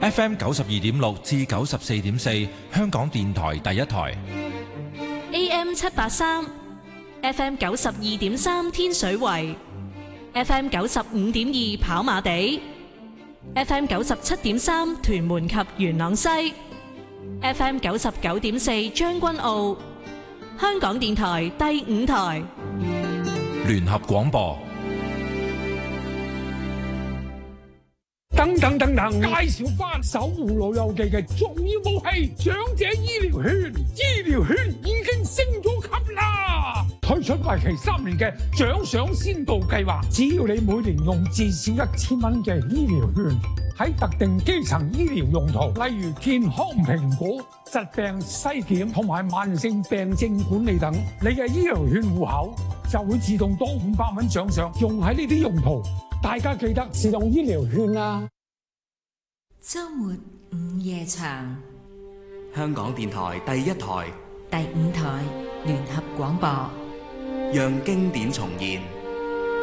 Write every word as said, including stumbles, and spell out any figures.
F M 九十二點六至九十四點四，香港電台第一台。 A M 七八三，F M 九十二點三天水圍，F M 九十五點二跑馬地，F M 九十七點三屯門及元朗西，F M 九十九點四將軍澳，香港電台第五台聯合廣播。 等等等等，介紹翻守護老友記嘅重要武器——長者醫療券。醫療券已經升咗級啦！推出為期三年嘅獎賞先導計劃，只要你每年用至少一千蚊嘅醫療券，喺特定基層醫療用途，例如健康評估、疾病篩檢同埋慢性病症管理等，你嘅醫療券戶口就會自動多五百蚊獎賞，用喺呢啲用途。大家記得自動醫療券啊！ 周末午夜場， 香港電台第一台、 第五台聯合廣播， 讓經典重現。